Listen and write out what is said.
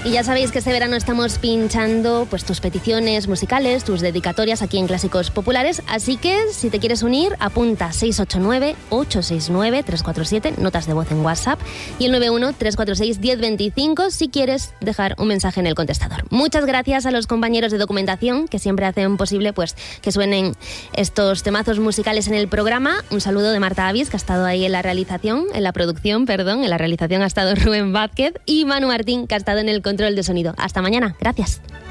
Y ya sabéis que este verano estamos pinchando pues tus peticiones musicales, tus dedicatorias aquí en Clásicos Populares, así que si te quieres unir, apunta 689-869-347, notas de voz en WhatsApp, y el 91-346-1025 si quieres dejar un mensaje en el contestador. Muchas gracias a los compañeros de documentación que siempre hacen posible pues que suenen estos temazos musicales en el programa. Un saludo de Marta Avis, que ha estado ahí en la realización, en la realización ha estado Rubén Vázquez, y Manu Martín, que ha estado en el control de sonido. Hasta mañana. Gracias.